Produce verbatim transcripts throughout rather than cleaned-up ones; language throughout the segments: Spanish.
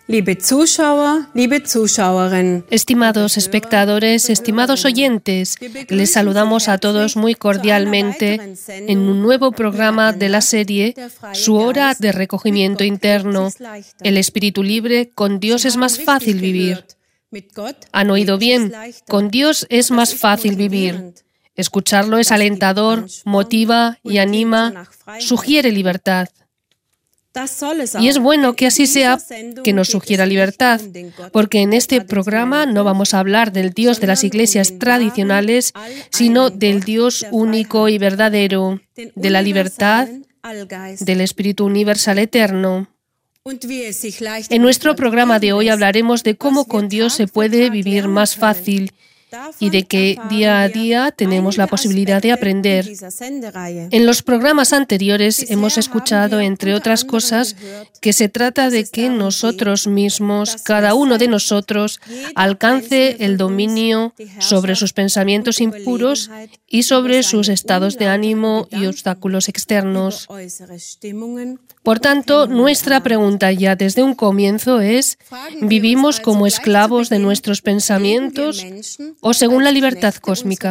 Liebe Zuschauer, liebe Zuschauerinnen. Estimados espectadores, estimados oyentes, les saludamos a todos muy cordialmente en un nuevo programa de la serie Su hora de recogimiento interno, el espíritu libre, con Dios es más fácil vivir. Han oído bien, con Dios es más fácil vivir. Escucharlo es alentador, motiva y anima, sugiere libertad. Y es bueno que así sea, que nos sugiera libertad, porque en este programa no vamos a hablar del Dios de las iglesias tradicionales, sino del Dios único y verdadero, de la libertad, del Espíritu Universal Eterno. En nuestro programa de hoy hablaremos de cómo con Dios se puede vivir más fácil y de que día a día tenemos la posibilidad de aprender. En los programas anteriores hemos escuchado, entre otras cosas, que se trata de que nosotros mismos, cada uno de nosotros, alcance el dominio sobre sus pensamientos impuros y sobre sus estados de ánimo y obstáculos externos. Por tanto, nuestra pregunta ya desde un comienzo es, ¿vivimos como esclavos de nuestros pensamientos o según la libertad cósmica?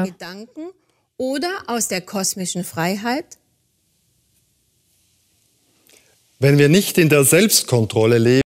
Wenn wir nicht in der Selbstkontrolle leben,